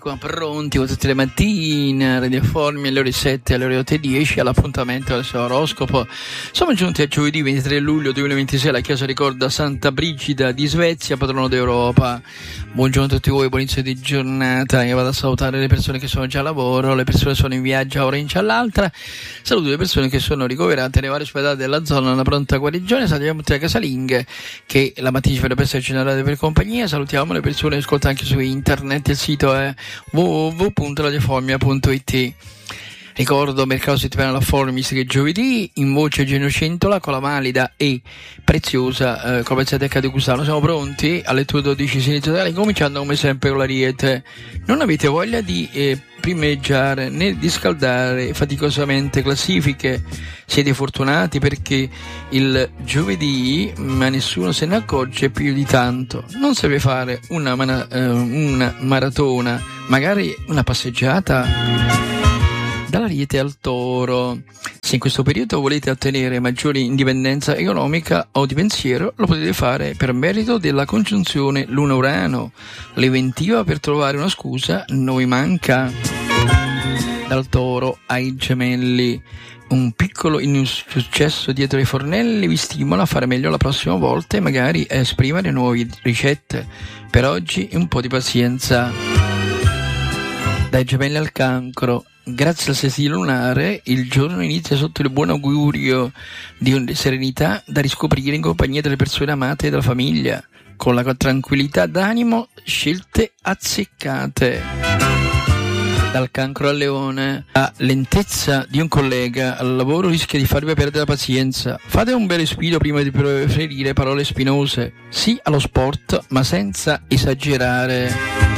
qua pronti con tutte le mattine, radioformi alle ore 7 alle ore 8:10 all'appuntamento del suo oroscopo. Siamo giunti a giovedì 23 luglio 2026 alla Chiesa ricorda Santa Brigida di Svezia, patrono d'Europa. Buongiorno a tutti voi, buon inizio di giornata. Io vado a salutare le persone che sono già a lavoro, le persone che sono in viaggio ora in all'altra. Saluto le persone che sono ricoverate nei vari ospedali della zona, una pronta guarigione. Salutiamo tutte le casalinghe che la mattina ci per essere generate per compagnia. Salutiamo le persone che ascoltano anche su internet, il sito è www.radioformia.it. Ricordo mercato settimanale alla Formis che giovedì in voce Genocentola con la valida e preziosa Copenzateca di Cusano. Siamo pronti alle 12 si inizia totale, cominciando come sempre con l'Ariete. Non avete voglia di primeggiare né di scaldare faticosamente classifiche, siete fortunati perché il giovedì, ma nessuno se ne accorge più di tanto. Non serve fare una maratona, magari una passeggiata. Dall'Ariete al Toro. Se in questo periodo volete ottenere maggiore indipendenza economica o di pensiero, lo potete fare per merito della congiunzione Luna-Urano. L'inventiva per trovare una scusa non vi manca. Dal Toro ai Gemelli. Un piccolo insuccesso dietro i fornelli vi stimola a fare meglio la prossima volta e magari a esprimere nuove ricette. Per oggi un po' di pazienza. Dai Gemelli al Cancro. Grazie al sestile lunare, il giorno inizia sotto il buon augurio di serenità da riscoprire in compagnia delle persone amate e della famiglia, con la tranquillità d'animo, scelte azzeccate. Dal Cancro al Leone, la lentezza di un collega al lavoro rischia di farvi perdere la pazienza. Fate un bel respiro prima di preferire parole spinose. Sì allo sport, ma senza esagerare.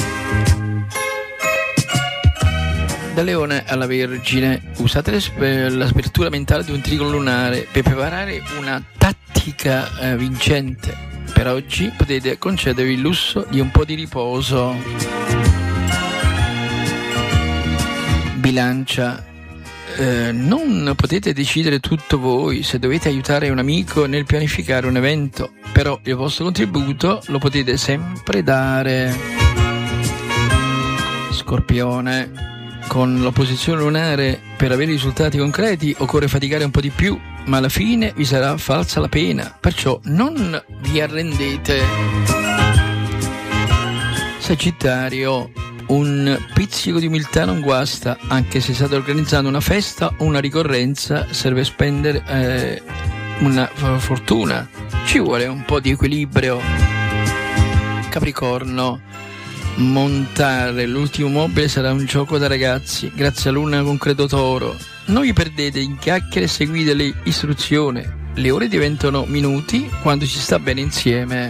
Da Leone alla Vergine, usate l'apertura mentale di un trigono lunare per preparare una tattica vincente. Per oggi potete concedervi il lusso di un po' di riposo. Bilancia, non potete decidere tutto voi se dovete aiutare un amico nel pianificare un evento, però il vostro contributo lo potete sempre dare. Scorpione, con l'opposizione lunare per avere risultati concreti occorre faticare un po' di più, ma alla fine vi sarà falsa la pena, perciò non vi arrendete. Sagittario, un pizzico di umiltà non guasta, anche se state organizzando una festa o una ricorrenza serve spendere una fortuna, ci vuole un po' di equilibrio. Capricorno, montare l'ultimo mobile sarà un gioco da ragazzi, grazie a Luna con Credo Toro. Non vi perdete in chiacchiere e seguite le istruzioni. Le ore diventano minuti quando si sta bene insieme.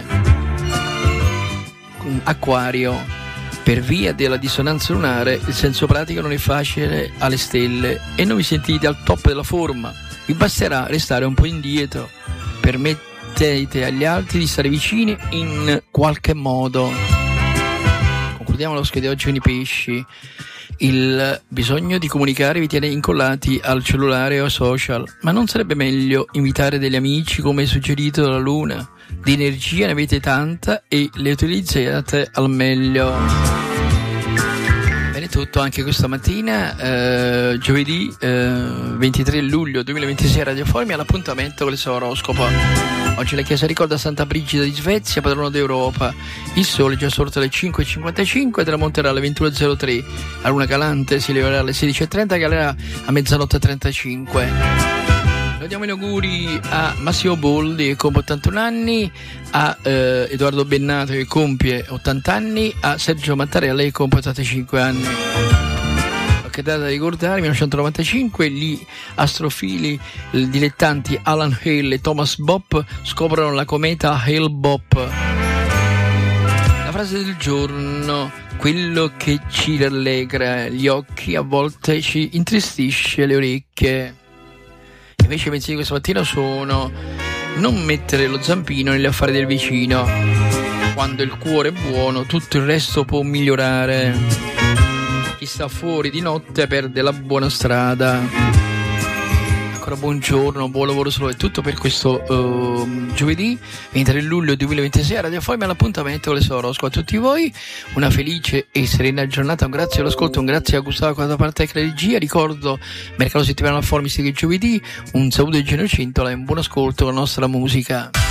Acquario, per via della dissonanza lunare il senso pratico non è facile alle stelle e non vi sentite al top della forma. Vi basterà restare un po' indietro. Permettete agli altri di stare vicini in qualche modo. Concludiamo lo scheda di oggi con i pesci. Il bisogno di comunicare vi tiene incollati al cellulare o ai social, ma non sarebbe meglio invitare degli amici come suggerito dalla Luna? Di energia ne avete tanta e le utilizzate al meglio. Bene, tutto anche questa mattina, giovedì 23 luglio 2026 Radio Formi all'appuntamento con il suo oroscopo. Oggi la Chiesa ricorda Santa Brigida di Svezia, patrono d'Europa. Il sole è già sorto alle 5:55 e tramonterà alle 21:03. La luna calante si leverà alle 16:30 e calerà a mezzanotte 35. Noi diamo gli auguri a Massimo Boldi che compie 81 anni, a Edoardo Bennato che compie 80 anni, a Sergio Mattarella che compie 85 anni. Che data da ricordare, 1995, gli astrofili dilettanti Alan Hale e Thomas Bopp scoprono la cometa Hale-Bopp. La frase del giorno: quello che ci rallegra gli occhi a volte ci intristisce le orecchie. Invece i pensieri di questa mattina sono: non mettere lo zampino negli affari del vicino. Quando il cuore è buono tutto il resto può migliorare. Chi sta fuori di notte perde la buona strada. ancora buongiorno, buon lavoro solo, è tutto per questo giovedì 23 luglio 2026 a Radio Foglia, all'appuntamento con le Sorosco. A tutti voi una felice e serena giornata, un grazie all'ascolto, un grazie a Gustavo da parte della regia. Ricordo mercato settimanale Formisti che giovedì, un saluto di Gino Cintola e un buon ascolto con la nostra musica.